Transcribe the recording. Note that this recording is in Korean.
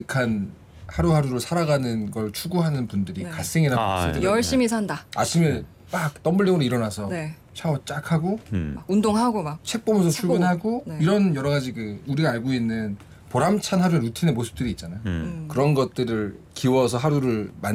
한 하루하루를 살아가는 걸 추구하는 분들이 네. 갓생이라는 쓰거든요. 열심히 산다. 아침에 빡 덤블링으로 일어나서 네. 샤워 쫙 하고 막 운동하고 막. 책 보면서 책 보고. 출근하고 네. 이런 여러 가지 그 우리가 알고 있는 보람찬 하루의 루틴의 모습들이 있잖아요. 그런 것들을 기워서 하루를